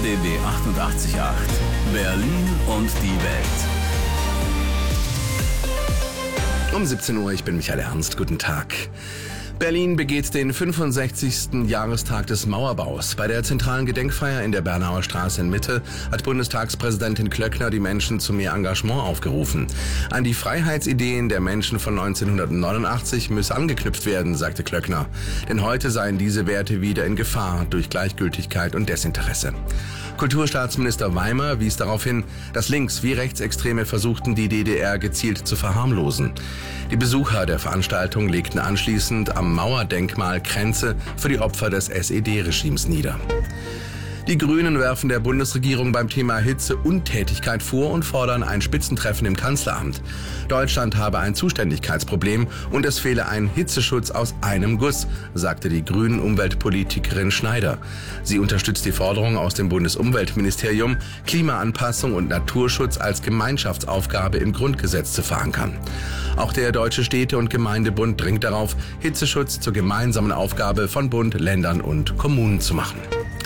RBB 88.8 Berlin und die Welt. Um 17 Uhr, ich bin Michael Ernst, guten Tag. Berlin begeht den 65. Jahrestag des Mauerbaus. Bei der zentralen Gedenkfeier in der Bernauer Straße in Mitte hat Bundestagspräsidentin Klöckner die Menschen zu mehr Engagement aufgerufen. An die Freiheitsideen der Menschen von 1989 müsse angeknüpft werden, sagte Klöckner. Denn heute seien diese Werte wieder in Gefahr durch Gleichgültigkeit und Desinteresse. Kulturstaatsminister Weimer wies darauf hin, dass Links- wie Rechtsextreme versuchten, die DDR gezielt zu verharmlosen. Die Besucher der Veranstaltung legten anschließend am Mauerdenkmal Kränze für die Opfer des SED-Regimes nieder. Die Grünen werfen der Bundesregierung beim Thema Hitze Untätigkeit vor und fordern ein Spitzentreffen im Kanzleramt. Deutschland habe ein Zuständigkeitsproblem und es fehle ein Hitzeschutz aus einem Guss, sagte die grünen Umweltpolitikerin Schneider. Sie unterstützt die Forderung aus dem Bundesumweltministerium, Klimaanpassung und Naturschutz als Gemeinschaftsaufgabe im Grundgesetz zu verankern. Auch der Deutsche Städte- und Gemeindebund dringt darauf, Hitzeschutz zur gemeinsamen Aufgabe von Bund, Ländern und Kommunen zu machen.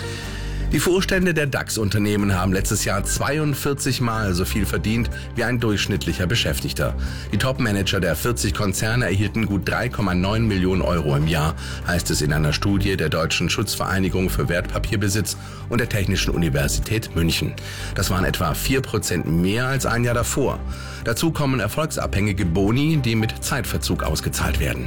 Die Vorstände der DAX-Unternehmen haben letztes Jahr 42 Mal so viel verdient wie ein durchschnittlicher Beschäftigter. Die Top-Manager der 40 Konzerne erhielten gut 3,9 Millionen Euro im Jahr, heißt es in einer Studie der Deutschen Schutzvereinigung für Wertpapierbesitz und der Technischen Universität München. Das waren etwa 4% mehr als ein Jahr davor. Dazu kommen erfolgsabhängige Boni, die mit Zeitverzug ausgezahlt werden.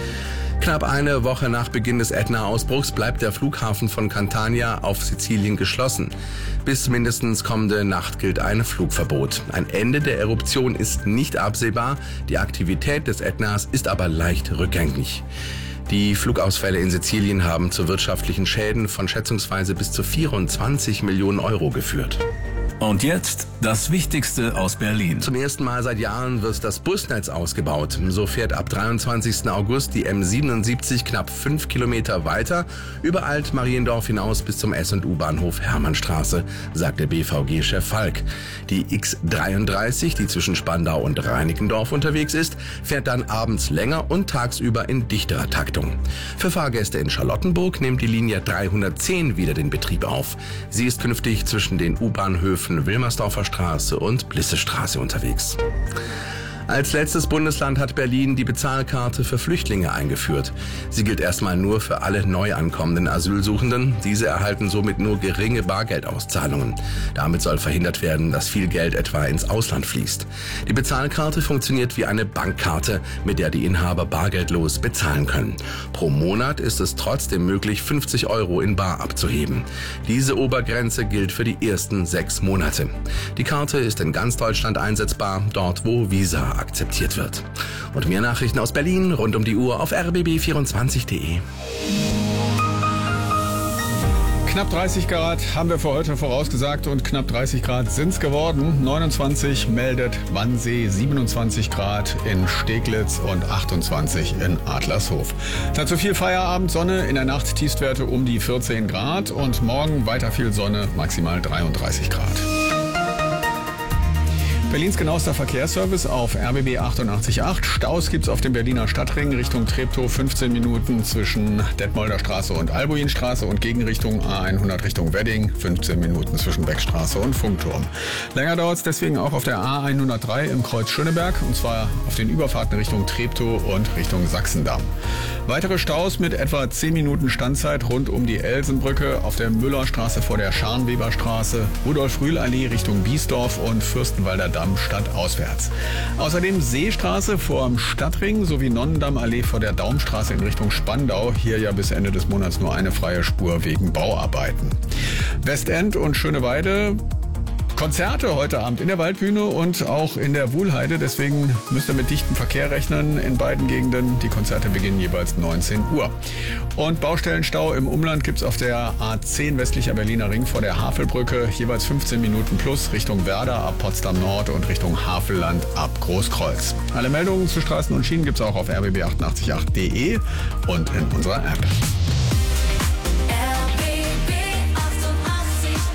Knapp eine Woche nach Beginn des Ätna-Ausbruchs bleibt der Flughafen von Catania auf Sizilien geschlossen. Bis mindestens kommende Nacht gilt ein Flugverbot. Ein Ende der Eruption ist nicht absehbar, die Aktivität des Ätnas ist aber leicht rückgängig. Die Flugausfälle in Sizilien haben zu wirtschaftlichen Schäden von schätzungsweise bis zu 24 Millionen Euro geführt. Und jetzt das Wichtigste aus Berlin. Zum ersten Mal seit Jahren wird das Busnetz ausgebaut. So fährt ab 23. August die M77 knapp 5 Kilometer weiter über Alt-Mariendorf hinaus bis zum S&U-Bahnhof Hermannstraße, sagt der BVG-Chef Falk. Die X33, die zwischen Spandau und Reinickendorf unterwegs ist, fährt dann abends länger und tagsüber in dichterer Taktung. Für Fahrgäste in Charlottenburg nimmt die Linie 310 wieder den Betrieb auf. Sie ist künftig zwischen den U-Bahnhöfen Wilmersdorfer Straße und Blissestraße unterwegs. Als letztes Bundesland hat Berlin die Bezahlkarte für Flüchtlinge eingeführt. Sie gilt erstmal nur für alle neu ankommenden Asylsuchenden. Diese erhalten somit nur geringe Bargeldauszahlungen. Damit soll verhindert werden, dass viel Geld etwa ins Ausland fließt. Die Bezahlkarte funktioniert wie eine Bankkarte, mit der die Inhaber bargeldlos bezahlen können. Pro Monat ist es trotzdem möglich, 50 Euro in bar abzuheben. Diese Obergrenze gilt für die ersten 6 Monate. Die Karte ist in ganz Deutschland einsetzbar, dort wo Visa akzeptiert wird. Und mehr Nachrichten aus Berlin rund um die Uhr auf rbb24.de. Knapp 30 Grad haben wir für heute vorausgesagt und knapp 30 Grad sind es geworden. 29 meldet Wannsee, 27 Grad in Steglitz und 28 in Adlershof. Dazu viel Feierabend, Sonne, in der Nacht Tiefstwerte um die 14 Grad und morgen weiter viel Sonne, maximal 33 Grad. Berlins genauester Verkehrsservice auf RBB 88.8. Staus gibt's auf dem Berliner Stadtring Richtung Treptow 15 Minuten zwischen Detmolder Straße und Albuinstraße und Gegenrichtung A100 Richtung Wedding 15 Minuten zwischen Beckstraße und Funkturm. Länger dauert's deswegen auch auf der A103 im Kreuz Schöneberg und zwar auf den Überfahrten Richtung Treptow und Richtung Sachsendamm. Weitere Staus mit etwa 10 Minuten Standzeit rund um die Elsenbrücke auf der Müllerstraße vor der Scharnweberstraße, Rudolf-Rühl-Allee Richtung Biesdorf und Fürstenwalder Damm stadtauswärts. Außerdem Seestraße vor dem Stadtring sowie Nonnendammallee vor der Daumstraße in Richtung Spandau. Hier ja bis Ende des Monats nur eine freie Spur wegen Bauarbeiten. Westend und Schöneweide Konzerte heute Abend in der Waldbühne und auch in der Wuhlheide. Deswegen müsst ihr mit dichtem Verkehr rechnen in beiden Gegenden. Die Konzerte beginnen jeweils 19 Uhr. Und Baustellenstau im Umland gibt's auf der A10 westlicher Berliner Ring vor der Havelbrücke. Jeweils 15 Minuten plus Richtung Werder ab Potsdam Nord und Richtung Havelland ab Großkreuz. Alle Meldungen zu Straßen und Schienen gibt's auch auf rbb888.de und in unserer App.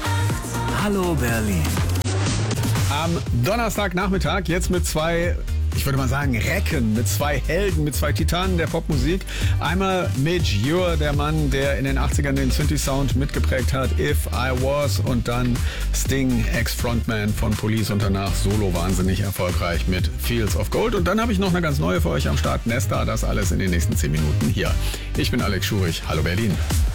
Hallo Berlin. Am Donnerstagnachmittag jetzt mit 2 ich würde mal sagen, Recken mit zwei Helden, mit zwei Titanen der Popmusik. Einmal Midge Ure, der Mann, der in den 80ern den Synthi-Sound mitgeprägt hat, If I Was, und dann Sting, Ex-Frontman von Police und danach solo wahnsinnig erfolgreich mit Fields of Gold. Und dann habe ich noch eine ganz neue für euch am Start, Nesta, das alles in den nächsten 10 Minuten hier. Ich bin Alex Schurich. Hallo Berlin.